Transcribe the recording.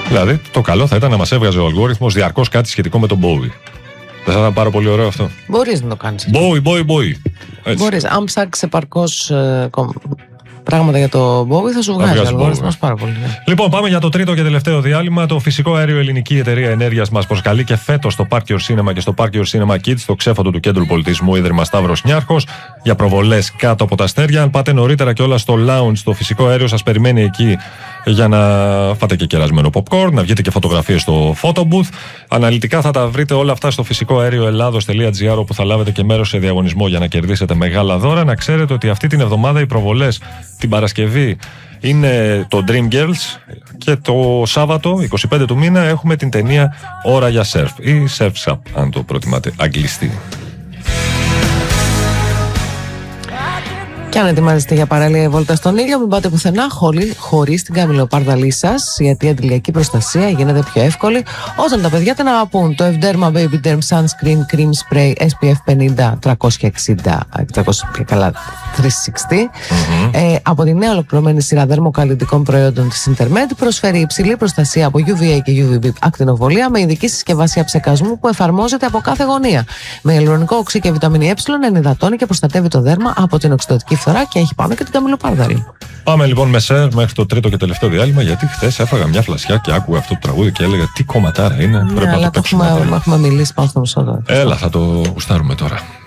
Δηλαδή, το καλό θα ήταν να μας έβγαζε ο αλγόριθμος διαρκώς κάτι σχετικό με τον Bowie. Δεν θα ήταν πάρα πολύ ωραίο αυτό? Μπορείς να το κάνεις. Bowie. Μπορείς. Αν ψάξεις επαρκώς πράγματα για το Bowie, θα σου βγάζει ο αλγόριθμος πάρα πολύ. Ναι. Λοιπόν, πάμε για το τρίτο και τελευταίο διάλειμμα. Το φυσικό αέριο Ελληνική Εταιρεία Ενέργειας μας προσκαλεί και φέτος στο Park Your Cinema και στο Park Your Cinema Kids, στο ξέφωτο του Κέντρου Πολιτισμού Ίδρυμα Σταύρος Νιάρχος, για προβολές κάτω από τα αστέρια. Αν πάτε νωρίτερα και όλα στο lounge, το φυσικό αέριο σας περιμένει εκεί για να φάτε και κερασμένο popcorn, να βγείτε και φωτογραφίες στο photo booth. Αναλυτικά θα τα βρείτε όλα αυτά στο φυσικοαέρioελλάδος.gr, όπου θα λάβετε και μέρος σε διαγωνισμό για να κερδίσετε μεγάλα δώρα. Να ξέρετε ότι αυτή την εβδομάδα οι προβολές την Παρασκευή είναι το Dreamgirls και το Σάββατο, 25 του μήνα, έχουμε την ταινία Ώρα για Surf ή Surf's Up, αν το προτιμάτε αγγλιστή. Και αν ετοιμάζεστε για παραλία βόλτα στον ήλιο, μην πάτε πουθενά χωρίς την καμιλοπάρδαλή σας, γιατί η αντιλιακή προστασία γίνεται πιο εύκολη όταν τα παιδιά την αγαπούν. Το Evderma Baby Derm Sunscreen Cream Spray SPF 50 360 360 από τη νέα ολοκληρωμένη σειρά δερμοκαλλιντικών προϊόντων της Intermed προσφέρει υψηλή προστασία από UVA και UVB ακτινοβολία με ειδική συσκευασία ψεκασμού που εφαρμόζεται από κάθε γωνία. Με υαλουρονικό οξύ και βιταμίνη Ε ενυδατώνει και προστατεύει το δέρμα από την οξυδοτική φθορά και έχει πάνω και την καμιλοπάρδαλη. Πάμε λοιπόν με σερ μέχρι το τρίτο και τελευταίο διάλειμμα, γιατί χθες έφαγα μια φλασιά και άκουγα αυτό το τραγούδι και έλεγα τι κομματάρα είναι. Ναι, πρέπει να το παίξουμε. Έχουμε μιλήσει πάνω στο μισό. Έλα, θα το γουστάρουμε τώρα.